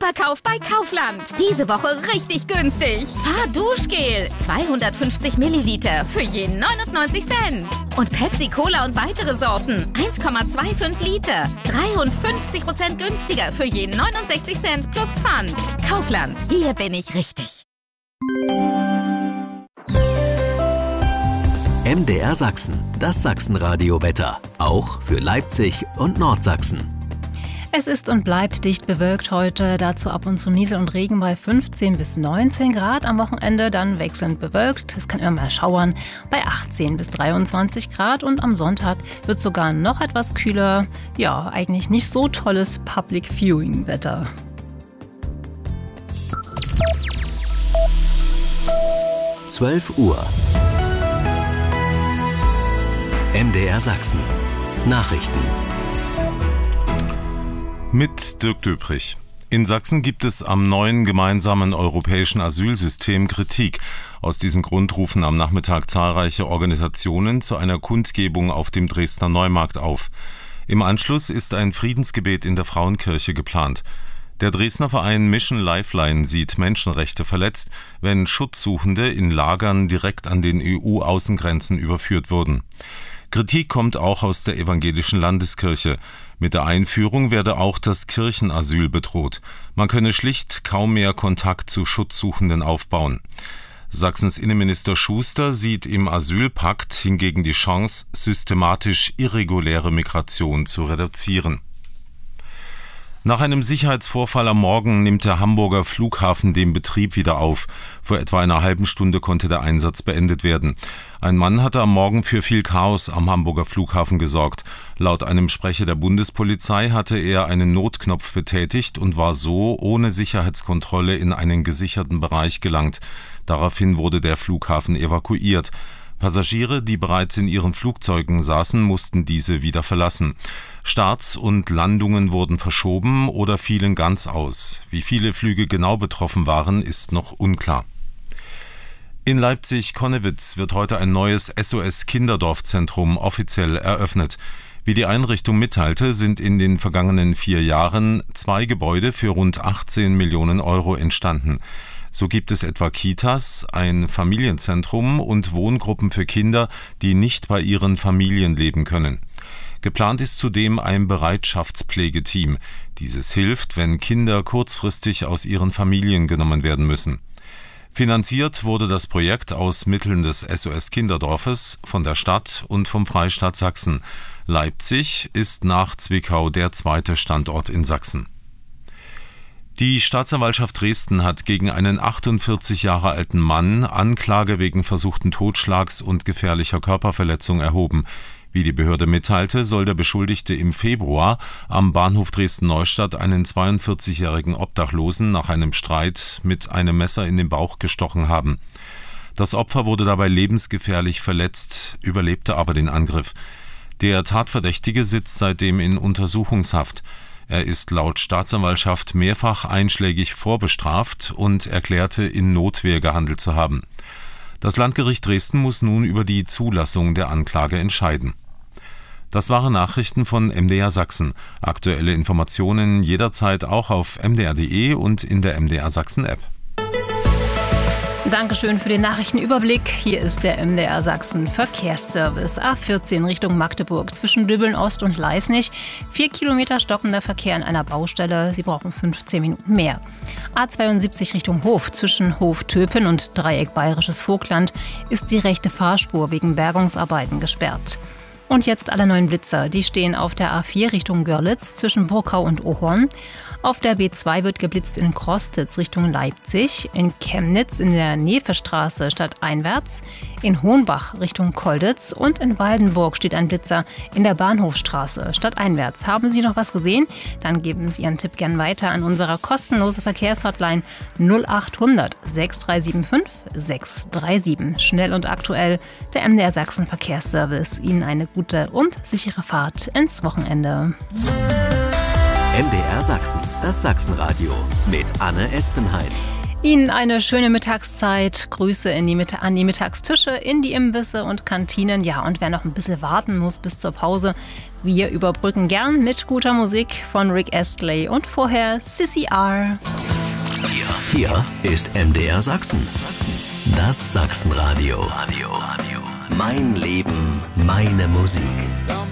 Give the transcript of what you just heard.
Vorverkauf bei Kaufland. Diese Woche richtig günstig. Fahrduschgel 250 Milliliter für je 99 Cent. Und Pepsi Cola und weitere Sorten 1,25 Liter. 53% günstiger für je 69 Cent plus Pfand. Kaufland, hier bin ich richtig. MDR Sachsen, das Sachsenradio-Wetter. Auch für Leipzig und Nordsachsen. Es ist und bleibt dicht bewölkt heute, dazu ab und zu Niesel und Regen bei 15 bis 19 Grad. Am Wochenende dann wechselnd bewölkt, es kann immer mal schauern bei 18 bis 23 Grad. Und am Sonntag wird sogar noch etwas kühler. Ja, eigentlich nicht so tolles Public Viewing-Wetter. Uhr. MDR Sachsen. Nachrichten. Mit Dirk Döprich. In Sachsen gibt es am neuen gemeinsamen europäischen Asylsystem Kritik. Aus diesem Grund rufen am Nachmittag zahlreiche Organisationen zu einer Kundgebung auf dem Dresdner Neumarkt auf. Im Anschluss ist ein Friedensgebet in der Frauenkirche geplant. Der Dresdner Verein Mission Lifeline sieht Menschenrechte verletzt, wenn Schutzsuchende in Lagern direkt an den EU-Außengrenzen überführt wurden. Kritik kommt auch aus der evangelischen Landeskirche. Mit der Einführung werde auch das Kirchenasyl bedroht. Man könne schlicht kaum mehr Kontakt zu Schutzsuchenden aufbauen. Sachsens Innenminister Schuster sieht im Asylpakt hingegen die Chance, systematisch irreguläre Migration zu reduzieren. Nach einem Sicherheitsvorfall am Morgen nimmt der Hamburger Flughafen den Betrieb wieder auf. Vor etwa einer halben Stunde konnte der Einsatz beendet werden. Ein Mann hatte am Morgen für viel Chaos am Hamburger Flughafen gesorgt. Laut einem Sprecher der Bundespolizei hatte er einen Notknopf betätigt und war so ohne Sicherheitskontrolle in einen gesicherten Bereich gelangt. Daraufhin wurde der Flughafen evakuiert. Passagiere, die bereits in ihren Flugzeugen saßen, mussten diese wieder verlassen. Starts und Landungen wurden verschoben oder fielen ganz aus. Wie viele Flüge genau betroffen waren, ist noch unklar. In Leipzig-Connewitz wird heute ein neues SOS-Kinderdorfzentrum offiziell eröffnet. Wie die Einrichtung mitteilte, sind in den vergangenen 4 Jahren 2 Gebäude für rund 18 Millionen Euro entstanden. So gibt es etwa Kitas, ein Familienzentrum und Wohngruppen für Kinder, die nicht bei ihren Familien leben können. Geplant ist zudem ein Bereitschaftspflegeteam. Dieses hilft, wenn Kinder kurzfristig aus ihren Familien genommen werden müssen. Finanziert wurde das Projekt aus Mitteln des SOS Kinderdorfes, von der Stadt und vom Freistaat Sachsen. Leipzig ist nach Zwickau der zweite Standort in Sachsen. Die Staatsanwaltschaft Dresden hat gegen einen 48 Jahre alten Mann Anklage wegen versuchten Totschlags und gefährlicher Körperverletzung erhoben. Wie die Behörde mitteilte, soll der Beschuldigte im Februar am Bahnhof Dresden-Neustadt einen 42-jährigen Obdachlosen nach einem Streit mit einem Messer in den Bauch gestochen haben. Das Opfer wurde dabei lebensgefährlich verletzt, überlebte aber den Angriff. Der Tatverdächtige sitzt seitdem in Untersuchungshaft. Er ist laut Staatsanwaltschaft mehrfach einschlägig vorbestraft und erklärte, in Notwehr gehandelt zu haben. Das Landgericht Dresden muss nun über die Zulassung der Anklage entscheiden. Das waren Nachrichten von MDR Sachsen. Aktuelle Informationen jederzeit auch auf mdr.de und in der MDR Sachsen App. Dankeschön für den Nachrichtenüberblick. Hier ist der MDR Sachsen Verkehrsservice. A14 Richtung Magdeburg zwischen Dübbeln Ost und Leisnig. 4 Kilometer stockender Verkehr an einer Baustelle. Sie brauchen 15 Minuten mehr. A72 Richtung Hof zwischen Hof-Töpen und Dreieck Bayerisches Vogtland ist die rechte Fahrspur wegen Bergungsarbeiten gesperrt. Und jetzt alle neuen Blitzer. Die stehen auf der A4 Richtung Görlitz zwischen Burkau und Ohorn. Auf der B2 wird geblitzt in Krostitz Richtung Leipzig, in Chemnitz in der Nefestraße stadteinwärts, in Hohnbach Richtung Kolditz und in Waldenburg steht ein Blitzer in der Bahnhofstraße stadteinwärts. Haben Sie noch was gesehen? Dann geben Sie Ihren Tipp gern weiter an unserer kostenlosen Verkehrshotline 0800 6375 637. Schnell und aktuell, der MDR Sachsen Verkehrsservice. Ihnen eine gute und sichere Fahrt ins Wochenende. MDR Sachsen, das Sachsenradio mit Anne Espenheim. Ihnen eine schöne Mittagszeit, Grüße an die Mittagstische, in die Imbisse und Kantinen. Ja, und wer noch ein bisschen warten muss bis zur Pause, wir überbrücken gern mit guter Musik von Rick Astley und vorher Sissy R. Hier ist MDR Sachsen. Das Sachsenradio. Mein Leben, meine Musik.